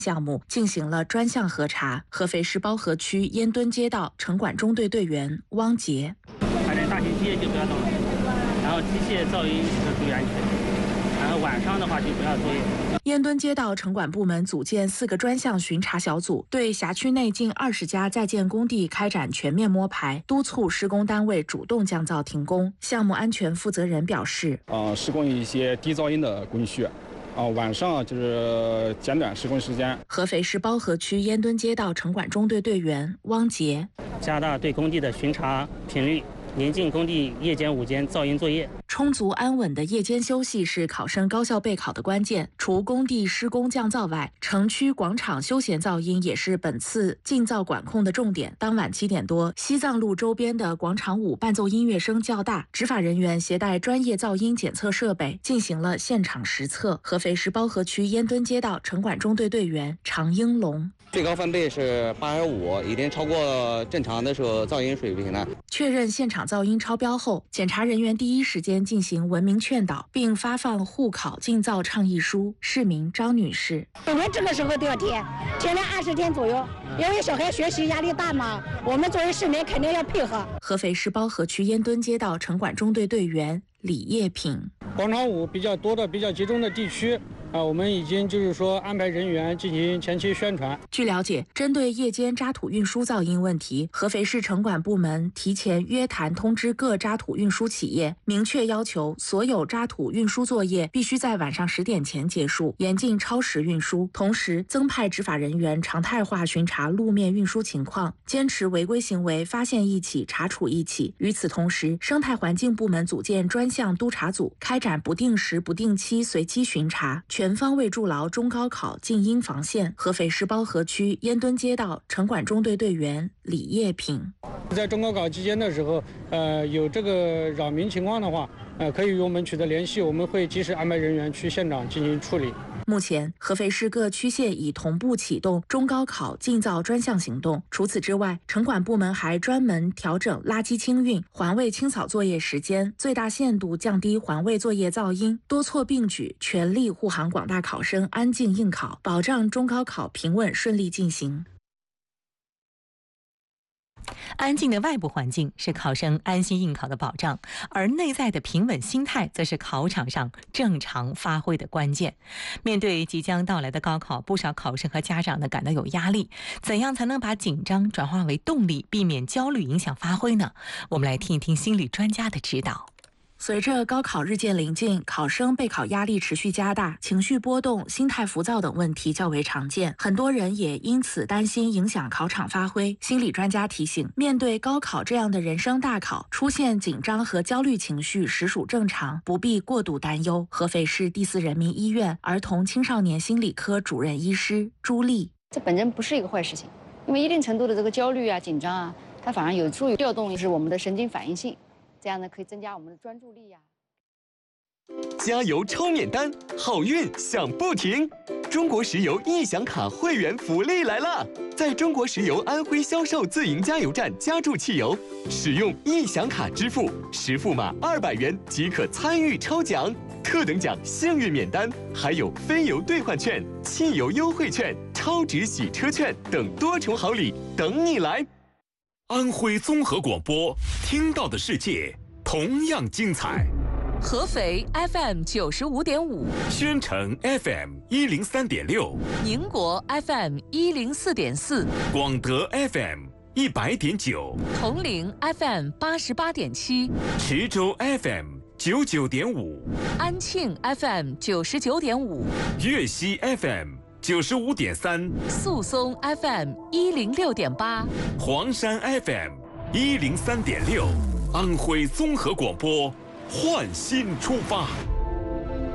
项目进行了专项核查。合肥市包河区烟墩街道城管中队队员汪杰： 反正大型机械就不要动了，然后机械噪音要注意安全，然后晚上的话就不要作业。 烟墩街道城管部门组建4个专项巡查小组，对辖区内近20家在建工地开展全面摸排，督促施工单位主动降噪停工。项目安全负责人表示： 施工一些低噪音的工序。晚上就是简短施工时间。 合肥市包河区烟墩街道城管中队队员汪杰： 加大对工地的巡查频率，严禁工地夜间、午间噪音作业。 充足安稳的夜间休息是考生高效备考的关键。除工地施工降噪外，城区广场休闲噪音也是本次禁噪管控的重点。当晚7点多，西藏路周边的广场舞伴奏音乐声较大，执法人员携带专业噪音检测设备进行了现场实测。合肥市包河区烟墩街道城管中队队员常英龙： 最高分贝是85，已经超过正常的噪音水平了。 确认现场噪音超标后，检查人员第一时间进行文明劝导，并发放护考禁噪倡议书。市民张女士： 每年这个时候都要填了20天左右，因为小孩学习压力大嘛，我们作为市民肯定要配合。 合肥市包河区烟墩街道城管中队队员李叶品： 广场舞比较多的、比较集中的地区。我们已经安排人员进行前期宣传。 据了解，针对夜间渣土运输噪音问题，合肥市城管部门提前约谈通知各渣土运输企业，明确要求所有渣土运输作业必须在晚上10点前结束，严禁超时运输。同时，增派执法人员常态化巡查路面运输情况，坚持违规行为发现一起查处一起。与此同时，生态环境部门组建专项督查组，开展不定时、不定期随机巡查，全方位筑牢中高考静音防线。合肥市包河区烟墩街道城管中队队员李叶品： 在中高考期间的时候，有这个扰民情况的话，可以与我们取得联系，我们会及时安排人员去现场进行处理。 目前，合肥市各区县已同步启动中高考禁噪专项行动。除此之外，城管部门还专门调整垃圾清运、环卫清扫作业时间，最大限度降低环卫作业噪音，多措并举，全力护航广大考生安静应考，保障中高考平稳顺利进行。 安静的外部环境是考生安心应考的保障，而内在的平稳心态则是考场上正常发挥的关键。面对即将到来的高考，不少考生和家长呢感到有压力，怎样才能把紧张转化为动力，避免焦虑影响发挥呢？我们来听一听心理专家的指导。 随着高考日渐临近，考生备考压力持续加大，情绪波动、心态浮躁等问题较为常见，很多人也因此担心影响考场发挥。心理专家提醒，面对高考这样的人生大考，出现紧张和焦虑情绪实属正常，不必过度担忧。合肥市第4人民医院儿童青少年心理科主任医师朱丽： 这本身不是一个坏事情，因为一定程度的这个焦虑啊、紧张啊，它反而有助于调动我们的神经反应性。这样呢，可以增加我们的专注力呀。 加油抽免单，好运响不停！中国石油易享卡会员福利来了！在中国石油安徽销售自营加油站加注汽油，使用易享卡支付，实付码200元即可参与抽奖。特等奖幸运免单，还有非油兑换券、汽油优惠券、超值洗车券等多重好礼等你来。 安徽综合广播，听到的世界同样精彩。 合肥 FM 95.5， 宣城 FM 103.6， 宁国 FM 104.4， 广德 FM 100.9， 铜陵 FM 88.7， 池州 FM 99.5， 安庆 FM 99.5， 粤西 FM 95.3， 宿松 FM 106.8， 黄山 FM 103.6，安徽综合广播，焕新出发。